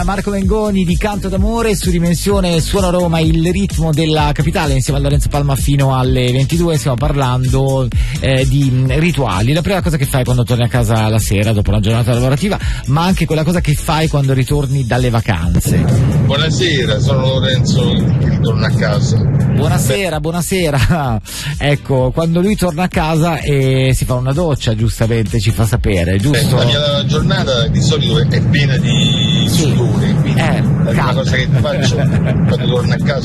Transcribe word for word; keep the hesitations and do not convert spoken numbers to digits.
Marco Mengoni di Canto d'Amore su Dimensione Suono Roma, il ritmo della capitale, insieme a Lorenzo Palma fino alle ventidue. Stiamo parlando eh, di rituali, la prima cosa che fai quando torni a casa la sera dopo una giornata lavorativa, ma anche quella cosa che fai quando ritorni dalle vacanze. Buonasera, sono Lorenzo che ritorna a casa. Buonasera, buonasera. Ecco, quando lui torna a casa e si fa una doccia, giustamente ci fa sapere, giusto? Beh, la mia giornata di solito è piena di sì. sudore, quindi eh, la prima cosa che faccio quando torno a casa